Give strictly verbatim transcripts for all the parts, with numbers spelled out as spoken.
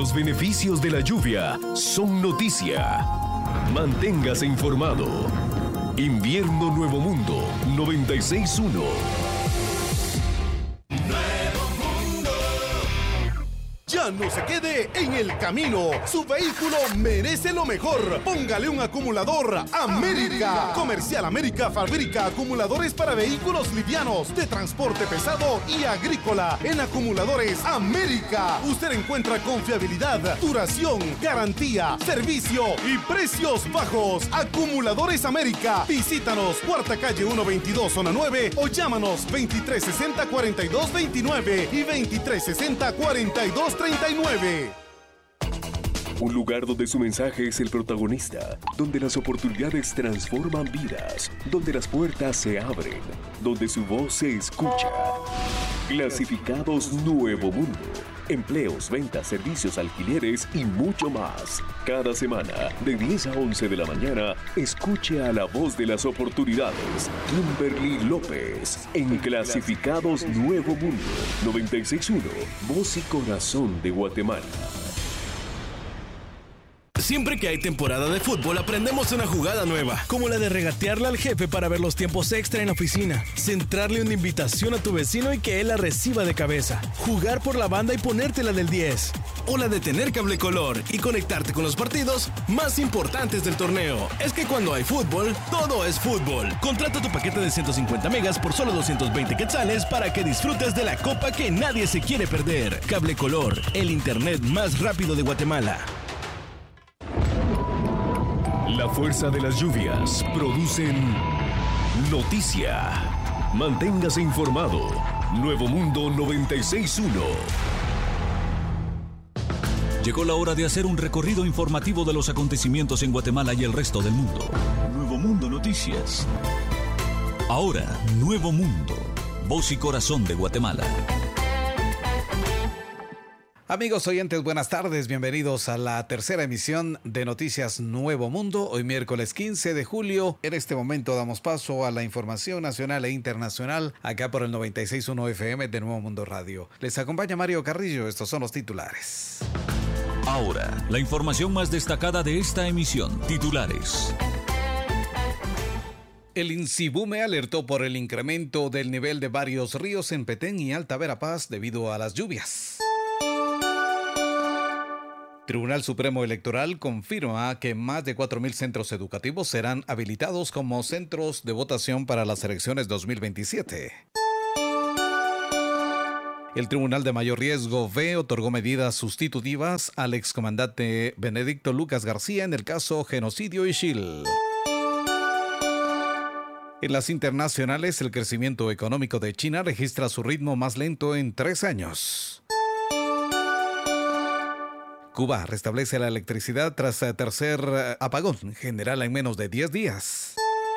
Los beneficios de la lluvia son noticia. Manténgase informado. Invierno Nuevo Mundo noventa y seis punto uno. Ya no se quede en el camino. Su vehículo merece lo mejor. Póngale un acumulador América. Comercial América fabrica acumuladores para vehículos livianos, de transporte pesado y agrícola. En Acumuladores América usted encuentra confiabilidad, duración, garantía, servicio y precios bajos. Acumuladores América. Visítanos, Cuarta Calle ciento veintidós, Zona nueve, o llámanos veintitrés sesenta, cuarenta y dos veintinueve y veintitrés sesenta, cuarenta y dos treinta y nueve. Un lugar donde su mensaje es el protagonista, donde las oportunidades transforman vidas, donde las puertas se abren, donde su voz se escucha. Clasificados Nuevo Mundo. Empleos, ventas, servicios, alquileres y mucho más. Cada semana, de diez a once de la mañana, escuche a la voz de las oportunidades, Kimberly López, en Clasificados Nuevo Mundo noventa y seis punto uno, voz y corazón de Guatemala. Siempre que hay temporada de fútbol aprendemos una jugada nueva, como la de regatearle al jefe para ver los tiempos extra en la oficina, centrarle una invitación a tu vecino y que él la reciba de cabeza, jugar por la banda y ponértela del diez, o la de tener cable color y conectarte con los partidos más importantes del torneo. Es que cuando hay fútbol, todo es fútbol. Contrata tu paquete de ciento cincuenta megas por solo doscientos veinte quetzales para que disfrutes de la copa que nadie se quiere perder. Cable color, el internet más rápido de Guatemala. La fuerza de las lluvias producen noticia. Manténgase informado. Nuevo Mundo noventa y seis punto uno. Llegó la hora de hacer un recorrido informativo de los acontecimientos en Guatemala y el resto del mundo. Nuevo Mundo Noticias. Ahora, Nuevo Mundo, voz y corazón de Guatemala. Amigos oyentes, buenas tardes, bienvenidos a la tercera emisión de Noticias Nuevo Mundo, hoy miércoles quince de julio. En este momento damos paso a la información nacional e internacional, acá por el noventa y seis punto uno F M de Nuevo Mundo Radio. Les acompaña Mario Carrillo, estos son los titulares. Ahora, la información más destacada de esta emisión, titulares. El INSIBUME alertó por el incremento del nivel de varios ríos en Petén y Alta Verapaz debido a las lluvias. Tribunal Supremo Electoral confirma que más de cuatro mil centros educativos serán habilitados como centros de votación para las elecciones dos mil veintisiete. El Tribunal de Mayor Riesgo B otorgó medidas sustitutivas al excomandante Benedicto Lucas García en el caso Genocidio Ixil. En las internacionales, el crecimiento económico de China registra su ritmo más lento en tres años. Cuba restablece la electricidad tras tercer apagón general en menos de diez días.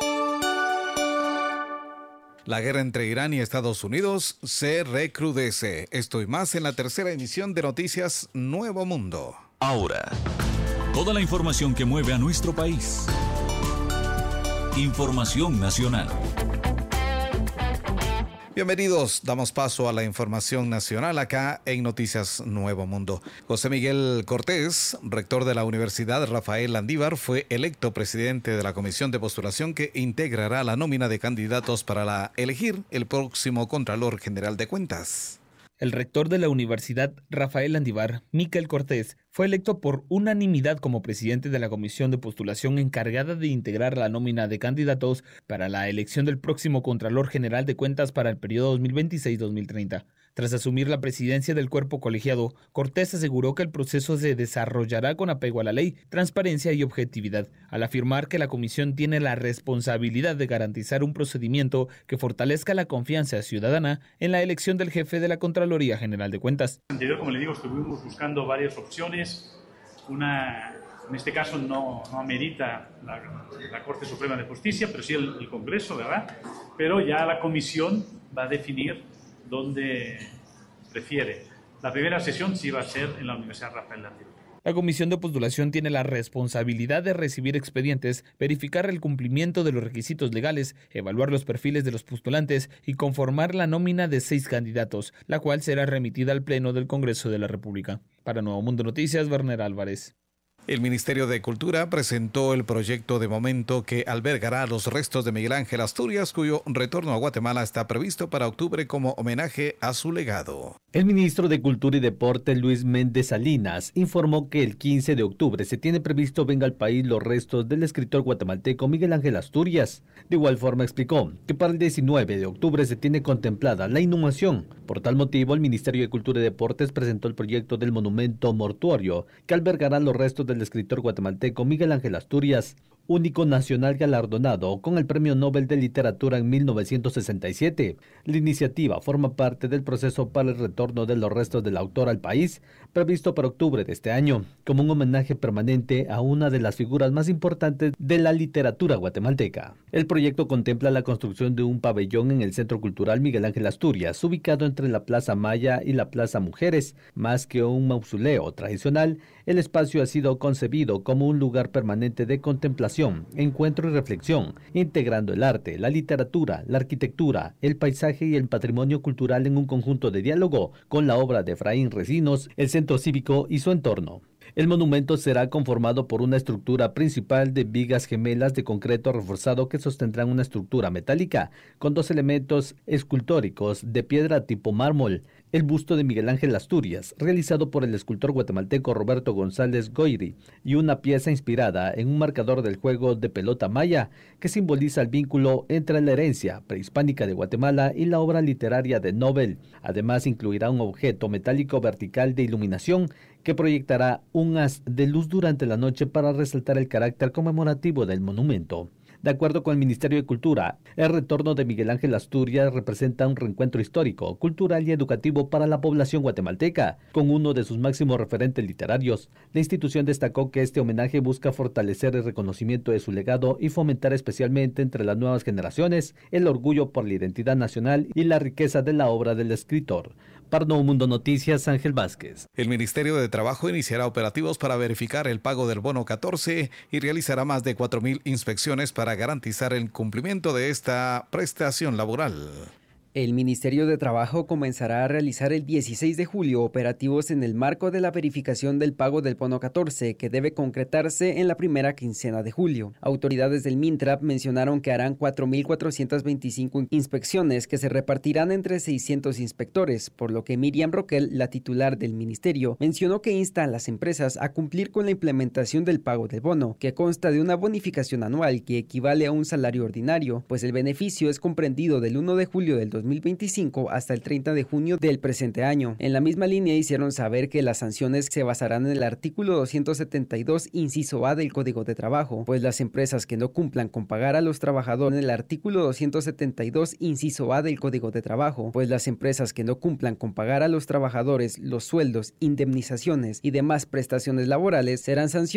La guerra entre Irán y Estados Unidos se recrudece. Esto y más en la tercera emisión de Noticias Nuevo Mundo. Ahora, toda la información que mueve a nuestro país. Información nacional. Bienvenidos, damos paso a la información nacional acá en Noticias Nuevo Mundo. José Miguel Cortés, rector de la Universidad Rafael Landívar, fue electo presidente de la comisión de postulación que integrará la nómina de candidatos para la elegir el próximo Contralor General de Cuentas. El rector de la Universidad Rafael Landívar, Miquel Cortés, fue electo por unanimidad como presidente de la comisión de postulación encargada de integrar la nómina de candidatos para la elección del próximo Contralor General de Cuentas para el periodo dos mil veintiséis a dos mil treinta. Tras asumir la presidencia del cuerpo colegiado, Cortés aseguró que el proceso se desarrollará con apego a la ley, transparencia y objetividad, al afirmar que la comisión tiene la responsabilidad de garantizar un procedimiento que fortalezca la confianza ciudadana en la elección del jefe de la Contraloría General de Cuentas. Anterior, como le digo, estuvimos buscando varias opciones. Una, en este caso, no, no amerita la, la Corte Suprema de Justicia, pero sí el, el Congreso, ¿verdad? Pero ya la comisión va a definir dónde prefiere. La primera sesión sí va a ser en la Universidad Rafael Landívar. La comisión de postulación tiene la responsabilidad de recibir expedientes, verificar el cumplimiento de los requisitos legales, evaluar los perfiles de los postulantes y conformar la nómina de seis candidatos, la cual será remitida al Pleno del Congreso de la República. Para Nuevo Mundo Noticias, Werner Álvarez. El Ministerio de Cultura presentó el proyecto de momento que albergará los restos de Miguel Ángel Asturias, cuyo retorno a Guatemala está previsto para octubre como homenaje a su legado. El ministro de Cultura y Deporte, Luis Méndez Salinas, informó que el quince de octubre se tiene previsto venga al país los restos del escritor guatemalteco Miguel Ángel Asturias. De igual forma explicó que para el diecinueve de octubre se tiene contemplada la inhumación. Por tal motivo, el Ministerio de Cultura y Deportes presentó el proyecto del monumento mortuorio que albergará los restos del escritor guatemalteco Miguel Ángel Asturias, único nacional galardonado con el Premio Nobel de Literatura en mil novecientos sesenta y siete. La iniciativa forma parte del proceso para el retorno de los restos del autor al país, previsto para octubre de este año, como un homenaje permanente a una de las figuras más importantes de la literatura guatemalteca. El proyecto contempla la construcción de un pabellón en el Centro Cultural Miguel Ángel Asturias, ubicado entre la Plaza Maya y la Plaza Mujeres. Más que un mausoleo tradicional, el espacio ha sido concebido como un lugar permanente de contemplación, encuentro y reflexión, integrando el arte, la literatura, la arquitectura, el paisaje y el patrimonio cultural en un conjunto de diálogo con la obra de Efraín Recinos, el centro cívico y su entorno. El monumento será conformado por una estructura principal de vigas gemelas de concreto reforzado que sostendrán una estructura metálica con dos elementos escultóricos de piedra tipo mármol. El busto de Miguel Ángel Asturias, realizado por el escultor guatemalteco Roberto González Goyri, y una pieza inspirada en un marcador del juego de pelota maya que simboliza el vínculo entre la herencia prehispánica de Guatemala y la obra literaria de Nobel. Además, incluirá un objeto metálico vertical de iluminación que proyectará un haz de luz durante la noche para resaltar el carácter conmemorativo del monumento. De acuerdo con el Ministerio de Cultura, el retorno de Miguel Ángel Asturias representa un reencuentro histórico, cultural y educativo para la población guatemalteca, con uno de sus máximos referentes literarios. La institución destacó que este homenaje busca fortalecer el reconocimiento de su legado y fomentar especialmente entre las nuevas generaciones el orgullo por la identidad nacional y la riqueza de la obra del escritor. Para Nuevo Mundo Noticias, Ángel Vázquez. El Ministerio de Trabajo iniciará operativos para verificar el pago del bono catorce y realizará más de cuatro mil inspecciones para garantizar el cumplimiento de esta prestación laboral. El Ministerio de Trabajo comenzará a realizar el dieciséis de julio operativos en el marco de la verificación del pago del bono catorce, que debe concretarse en la primera quincena de julio. Autoridades del MINTRAP mencionaron que harán cuatro mil cuatrocientas veinticinco inspecciones que se repartirán entre seiscientos inspectores, por lo que Miriam Roquel, la titular del ministerio, mencionó que insta a las empresas a cumplir con la implementación del pago del bono, que consta de una bonificación anual que equivale a un salario ordinario, pues el beneficio es comprendido del primero de julio del dos mil veinticinco hasta el treinta de junio del presente año. En la misma línea hicieron saber que las sanciones se basarán en el artículo doscientos setenta y dos, inciso A del Código de Trabajo, pues las empresas que no cumplan con pagar a los trabajadores en el artículo doscientos setenta y dos, inciso A del Código de Trabajo, pues las empresas que no cumplan con pagar a los trabajadores los sueldos, indemnizaciones y demás prestaciones laborales serán sancionadas